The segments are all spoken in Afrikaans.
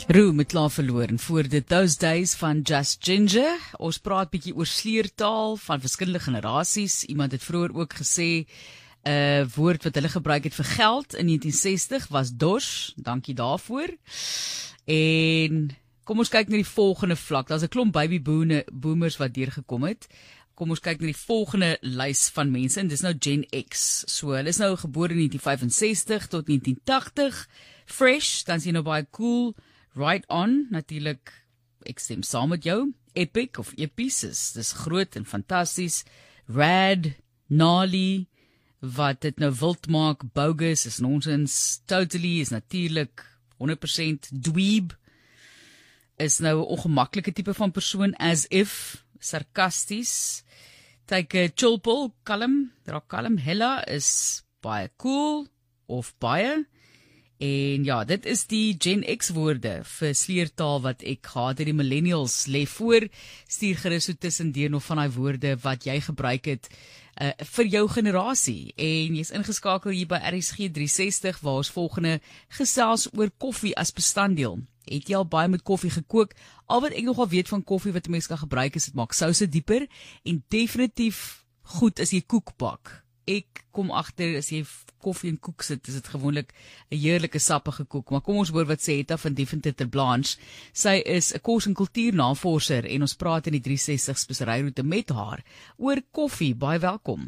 Roo met klaar verloor en voor dit Those Days van Just Ginger. Ons praat bietjie oor sleertaal van verskillende generasies. Iemand het vroeër ook gesê, woord wat hulle gebruik het vir geld in 1960 was dosh. Dankie daarvoor. En kom ons kyk na die volgende vlak. Daar's 'n klomp baby boomers wat deurgekom het. Kom ons kyk na die volgende lys van mense en dis nou Gen X. So hulle is nou gebore in 1965 tot 1980. Fresh, dan is jy nou baie cool. Right On, natuurlik, ek stem saam met jou. Epic of Epices, dis groot en fantasties. Rad, Gnarly, wat dit nou wild maak. Bogus is nonsens. Totally is natuurlik 100%. Dweeb is nou 'n ongemaklike tipe van persoon. As if, sarkasties. Take 'n chillpill, kalm, raak kalm. Hella is baie cool of baie. En ja, dit is die Gen X woorde vir sleertaal wat ek gehad het. Die millennials lê voor. Stuur gerus so tussendeur nog van die woorde wat jy gebruik het vir jou generasie. En jy's ingeskakel hier by RSG 360 waar ons volgende gesels oor koffie as bestanddeel. Het jy al baie met koffie gekook? Al wat ek nogal weet van koffie wat 'n mens kan gebruik is dit maak souse dieper en definitief goed as jy koek bak. Ek kom agter as jy koffie en koek sit, is dit gewoonlik 'n heerlike sappige koek. Maar kom ons hoor wat sê Hetta van Deventer ter Blanche. Sy is 'n kos- en kultuurnavorser en ons praat in die 360 speseryroete met haar oor koffie. Baie welkom.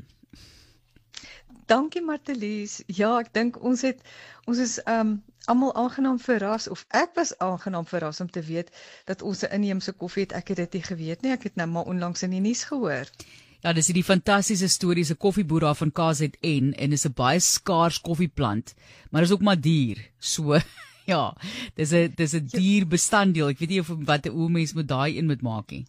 Dankie Martelies. Ja, ek dink ons is almal aangenaam verras, of ek was aangenaam verras om te weet dat ons 'n inheemse koffie het. Ek het dit nie geweet nie. Ek het nou maar onlangs in die nuus gehoor. Ja, dis die fantastiese stories, 'n koffieboer daar van KZN en is 'n baie skaars koffieplant, maar is ook maar duur. So ja, dis 'n duur bestanddeel. Ek weet nie of wat 'n ou mens met daai in moet maak nie.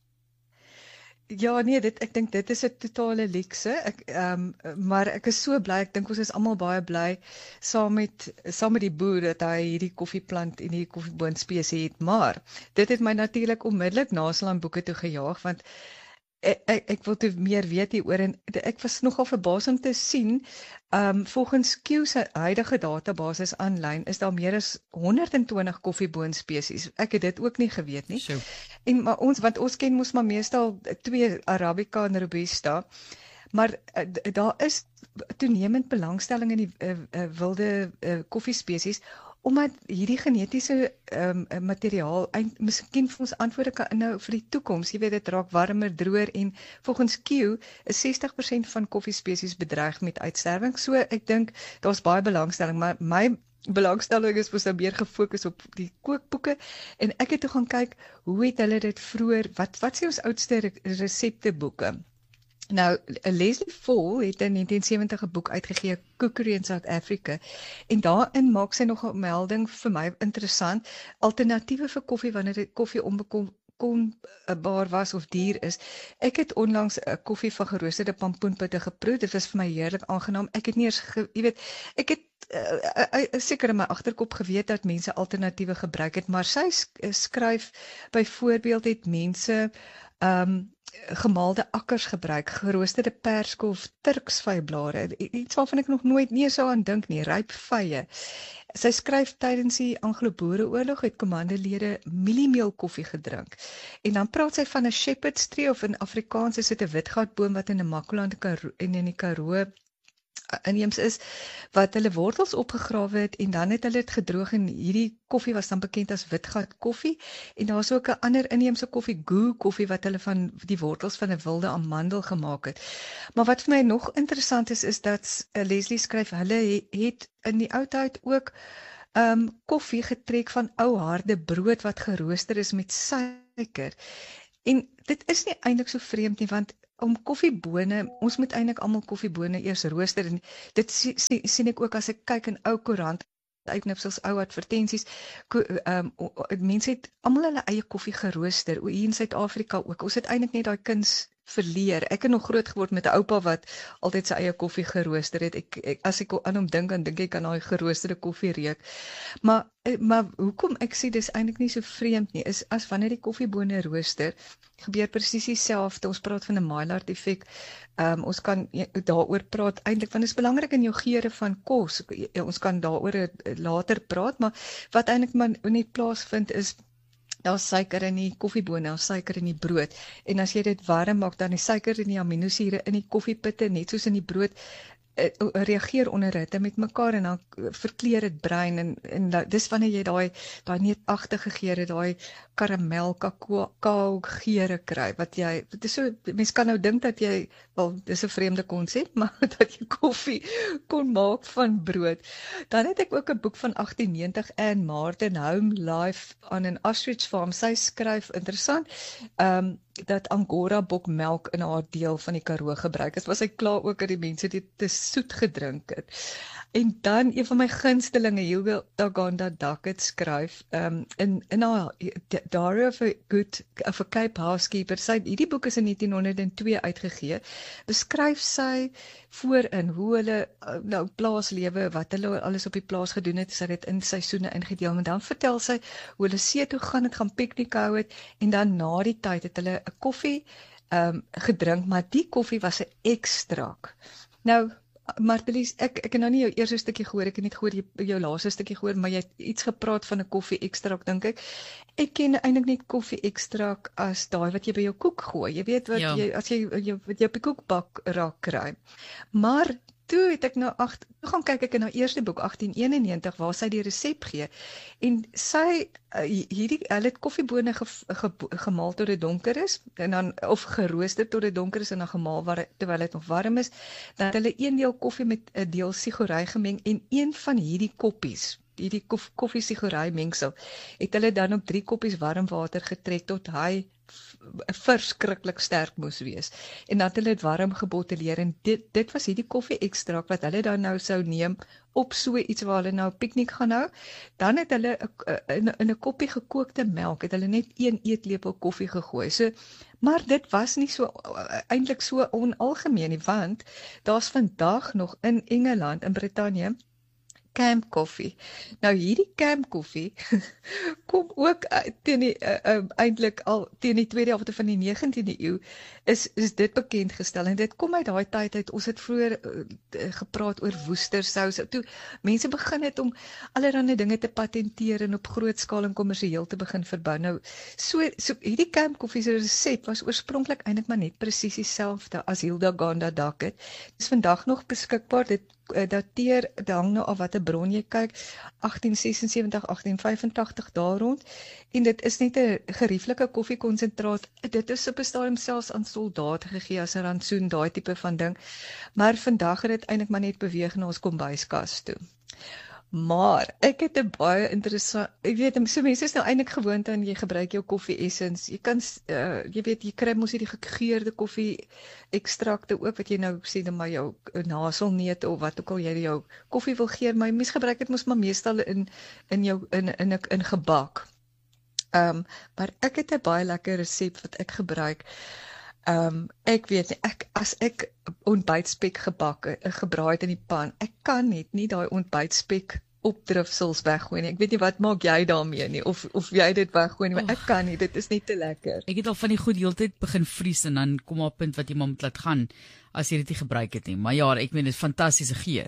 Ja, nee, ek dink dit is 'n totale luukse. Maar ek is so bly. Ek dink ons is almal baie bly saam met die boer dat hy hierdie koffieplant en hierdie koffieboonspesie het. Maar dit het my natuurlik onmiddellik na boeke toe gejaag, want ek wil toe meer weet hieroor en ek was nogal verbaas om te sien, volgens Q se huidige database aanlyn is daar meer as 120 koffieboonspesies. Ek het dit ook nie geweet nie. Sure. Maar want ons ken mos maar meestal 2 Arabica en Robusta, maar daar is toenemend belangstelling in die wilde koffiespesies, omdat hierdie genetiese materiaal miskien vir ons antwoorde kan inhou vir die toekoms. Jy weet, dit raak warmer, droër en volgens Q is 60% van koffiespesies bedreig met uitsterwing. So ek dink daar's baie belangstelling, maar my belangstelling is mos nou meer gefokus op die kookboeke en ek het toe gaan kyk hoe het hulle dit vroeër, wat sê ons oudste resepteboeke. Nou, Leslie Fall het in 1970 'n boek uitgegee, Cookery in South Africa, en daarin maak sy nog 'n melding vir my interessant, alternatiewe vir koffie wanneer dit koffie onbekombaar was of duur is. Ek het onlangs 'n koffie van geroosterde pampoenpitte geproe. Dit was vir my heerlik aangenaam. Ek het nie eers jy weet, ek het seker in my agterkop geweet dat mense alternatiewe gebruik het, maar sy skryf byvoorbeeld het mense gemaalde akkers gebruik, geroosterde perske of turksvyblare, iets waarvan ek nog nooit nie sou aan dink nie, ryp vye. Sy skryf tydens die Anglo-Boereoorlog het kommandolede mieliemeel koffie gedrink. En dan praat sy van 'n shepherd's tree, of in Afrikaans is dit 'n witgaatboom wat in Namakwa en in die Karoo inheems is, wat hulle wortels opgegrawe het en dan het hulle dit gedroog en hierdie koffie was dan bekend as witgaat koffie. En daar's ook 'n ander inheemse koffie, Goo koffie, wat hulle van die wortels van 'n wilde amandel gemaak het. Maar wat vir my nog interessant is dat Leslie skryf, hulle het in die ou tyd ook koffie getrek van ou harde brood wat gerooster is met suiker. En dit is nie eintlik so vreemd nie, want om koffiebone, ons moet eintlik almal koffiebone eers rooster en dit sien ek ook as ek kyk in ou koerant uitknipsels, ou advertensies. Mense het almal hulle eie koffie gerooster, hier in Suid-Afrika ook. Ons het eintlik net daai verleer. Ek het nog groot geword met 'n oupa wat altyd sy eie koffie gerooster het. As ek aan hom dink, dan dink ek aan daai geroosterde koffie reuk. Maar hoekom ek sê dis eintlik nie so vreemd nie, is as wanneer die koffiebone rooster, gebeur presies dieselfde. Ons praat van 'n Maillard effek. Ons kan daaroor praat eintlik, want dit is belangrik in jou geure van kos. Ons kan daaroor later praat, maar wat eintlik maar net plaasvind is, daar's suiker in die koffiebone, daar's suiker in die brood. En as jy dit warm maak, dan die suiker en die aminosure in die koffiepitte, net soos in die brood, reageer onder hitte met mekaar en dan verkleur dit bruin en dis wanneer jy daai neutagtige geure, daai karamel, kakao geure kry, dit is so, mens kan nou dink dat jy, wel, dis 'n vreemde konsep, maar dat jy koffie kon maak van brood. Dan het ek ook 'n boek van 1890, Anne Martin, Home Life on an Ostrich Farm. Sy skryf interessant, dat Angora bokmelk in haar deel van die Karoo gebruik is. Was sy kla ook dat die mense dit te soet gedrink het. En dan een van my gunstelinge, Hilda Ganda Duckett, skryf in haar Diary of a Cape Housekeeper. Hierdie boek is in 1902 uitgegee. Beskryf sy voorin hoe hulle nou plaaslewe, wat hulle alles op die plaas gedoen het, sy het in seisoene ingedeel, en dan vertel sy hoe hulle see toe gaan piknik hou het, en dan na die tyd het hulle 'n koffie gedrink, maar die koffie was 'n ekstrak. Nou, Martelies, ek het nou nie jou eerste stukkie gehoor, ek het net gehoor jou laaste stukkie gehoor, maar jy het iets gepraat van 'n koffie ekstrak, dink ek. Ek ken eintlik net koffie ekstrak as daai wat jy by jou koek gooi. Jy weet wat as jy op die koekbak raak kry. Maar toe het ek nou gaan kyk ek in haar eerste boek 1891 waar sy die resep gee, en sy hulle het koffiebone gemaal tot dit donker is, en dan of gerooster tot dit donker is en dan gemaal terwyl dit nog warm is, dan het hulle 1 deel koffie met 'n deel sigorei gemeng, en een van hierdie koppies, hierdie koffie sigorei mengsel, het hulle dan op 3 koppies warm water getrek tot hy verskriklik sterk moes wees. En dan het hulle dit warm gebottelleer, en dit was hierdie koffie ekstrak wat hulle dan nou sou neem op so iets waar hulle nou 'n piknik gaan hou. Dan het hulle in 'n koppie gekookte melk, het hulle net 1 eetlepel koffie gegooi. So, maar dit was nie so eintlik so onalgemeen nie, want daar's vandag nog in Engeland, in Brittanje, camp koffie. Nou hierdie camp koffie kom ook eintlik al teen die tweede helfte van die 19de eeu is dit bekend gestel, en dit kom uit daai tyd uit. Ons het vroeër gepraat oor woestersous. Toe mense begin het om allerlei dinge te patenteer en op groot skaal en kommersieel te begin verbou. Nou so hierdie camp koffie se resep was oorspronklik eintlik maar net presies dieselfde as Hilda Ganda Duckett. Dit is vandag nog beskikbaar. Dit dateer, dit hang nou af watter bron jy kyk, 1876, 1885 daar rond, en dit is net 'n gerieflike koffiekonsentraat. Dit is op 'n stadium selfs aan soldate gegee as 'n rantsoen, daai tipe van ding, maar vandag het dit eintlik maar net beweeg na ons kombuiskas toe. Maar ek het 'n baie interessant, ek weet, so mense is nou eintlik gewoond aan jy gebruik jou koffie essence. Jy kan jy weet, jy kry mos hierdie gegeurde koffie ekstrakte ook wat jy nou sê dan maar jou haselneute of wat ook al jy jou koffie wil gee, maar mense gebruik dit mos maar meestal in gebak. Maar ek het 'n baie lekker resep wat ek gebruik. Ek weet nie, as ek ontbytspek gebraai het in die pan, ek kan net nie daai ontbytspek opdrifsels weggooi nie. Ek weet nie wat maak jy daarmee nie, of jy dit weggooi nie, maar ek kan nie, dit is net te lekker. Ek het al van die goed heeltyd begin vries, en dan kom daar 'n punt wat jy maar moet laat gaan, as jy dit nie gebruik het nie. Maar ja, ek meen, dit is fantastiese geur.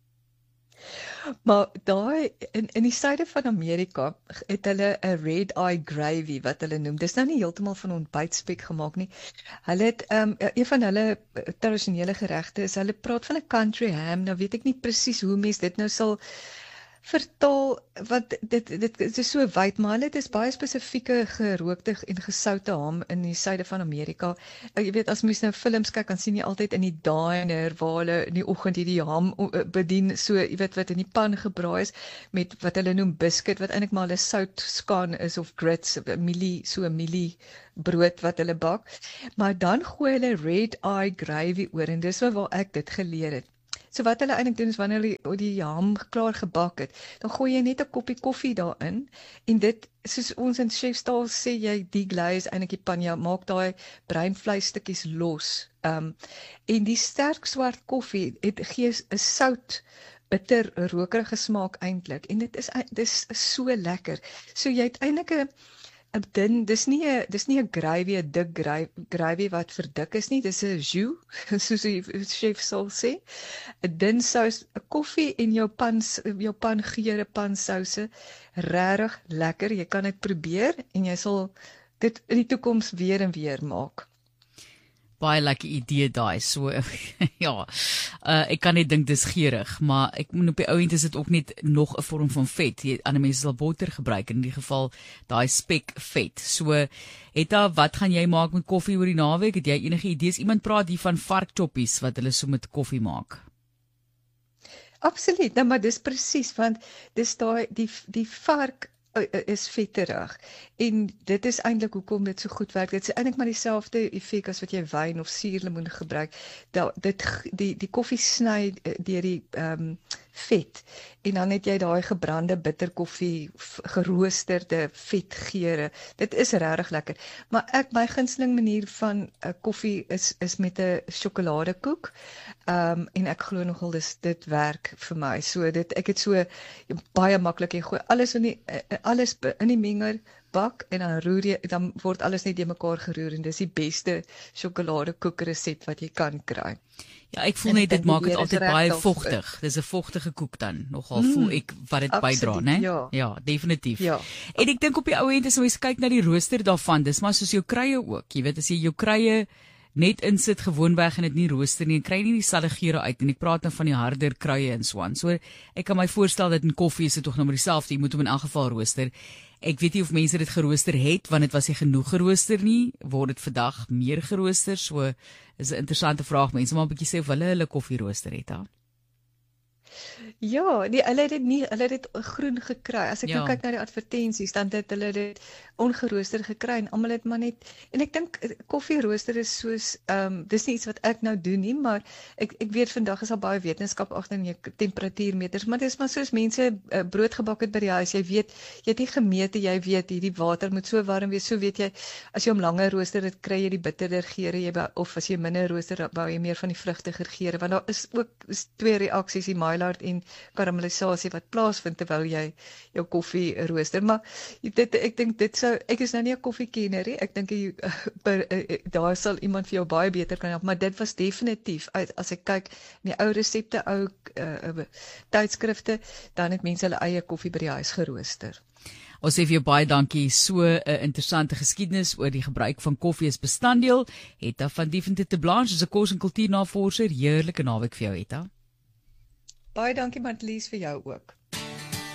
Maar daai in die suide van Amerika het hulle 'n red eye gravy wat hulle noem. Dis nou nie heeltemal van ontbytspek gemaak nie. Hulle het een van hulle tradisionele geregte is, hulle praat van 'n country ham. Nou weet ek nie presies hoe mens dit nou sal vertaal, want dit is so wyd, maar hulle is baie spesifieke gerookte en gesoute ham in die suide van Amerika. Jy weet, as mens nou films kyk, dan sien jy altyd in die diner waar hulle in die oggend hierdie ham bedien, so jy weet wat in die pan gebraai is met wat hulle noem biscuit, wat eintlik maar hulle soutskaan is, of grits, mielie brood wat hulle bak. Maar dan gooi hulle red eye gravy oor, en dis waar ek dit geleer het. So wat hulle eintlik doen is wanneer hulle die ham klaar gebak het, dan gooi jy net 'n koppie koffie daarin en dit soos ons in chefstaal sê jy deglaze eintlik die pan, jy maak daai breinvleisstukkies los. En die sterk swart koffie gee 'n sout bitter rokerige smaak eintlik en dis so lekker. So jy het eintlik 'n dun, dis nie 'n gravy, 'n dik gravy wat verdik is nie, dis 'n jus, soos die chef sal sê. 'n dun sous, 'n koffie en jou pangeure pansouse, regtig lekker. Jy kan dit probeer en jy sal dit in die toekoms weer en weer maak. Baie lekker idee daai. So ja, ek kan net dink dis geurig, maar ek moet op die ou end is dit ook net nog 'n vorm van vet. Ander mense sal botter gebruik, in die geval daai spekvet. So Etta, wat gaan jy maak met koffie oor die naweek? Het jy enige idees? Iemand praat hier van varkchoppies wat hulle so met koffie maak. Absoluut, nou maar dis presies, want dis daai die vark is vetterig en dit is eintlik hoekom dit so goed werk. Dit is eintlik maar dieselfde effek as wat jy wyn of suurlemoen gebruik. Die koffie sny deur die vet en dan het jy daai gebrande bitterkoffie, geroosterde vetgeure. Dit is regtig lekker. Maar my gunsteling manier van koffie is met 'n sjokoladekoek. En ek glo nogal dit werk vir my. So ek het so baie maklik, jy gooi alles in die menger bak en dan word alles net mekaar geroer en dis die beste sjokoladekoek resep wat jy kan kry. Ja, ek voel net dit maak dit altyd baie vochtig. Dis 'n vochtige koek dan. Nogal voel ek wat dit bydra, né? Ja, definitief. Ja. En ek dink op die ou end as mens kyk na die rooster daarvan, dis maar soos jou kruie ook. Jy weet as jy jou kruie net insit gewoonweg en dit nie rooster nie, en kry nie dieselfde geure uit en ek praat nou van die harder kruie en so aan. So ek kan my voorstel dat in koffie is dit tog nou maar dieselfde, jy moet hom in elk geval rooster. Ek weet nie of mense dit gerooster het want dit was nie genoeg gerooster nie, word dit vandag meer gerooster, so is 'n interessante vraag. Mense maar 'n bietjie sê of hulle koffie rooster het ha. Ja, hulle het dit groen gekry. As ek nou kyk na die advertensies, dan het hulle dit ongerooster gekry en almal het maar net, en ek dink koffierooster is soos dis nie iets wat ek nou doen nie, maar ek weet vandag is al baie wetenskap agter in jou temperatuurmeters, maar dis maar soos mense brood gebak het by die huis. Jy weet, jy het nie gemete, jy weet hierdie water moet so warm wees, so weet jy as jy hom langer rooster, dit kry jy die bitterder geure, of as jy minder rooster, bou jy meer van die vrugtiger geure, want daar is ook twee reaksies, die Maillard en karamellisasie wat plaasvind terwyl jy jou koffie rooster. Maar ek dink ek is nou nie 'n koffiekenner nie. Ek dink daar sal iemand vir jou baie beter kan help, maar dit was definitief as ek kyk in die ou resepte, ou tydskrifte, dan het mense hulle eie koffie by die huis gerooster. Ons sê vir jou baie dankie. So 'n interessante geskiedenis oor die gebruik van koffie as bestanddeel. Etta van Deventer te Blanche is 'n kos- en kultuurnavorser. Heerlike naweek vir jou, Etta. Baie dankie Martlies vir jou ook.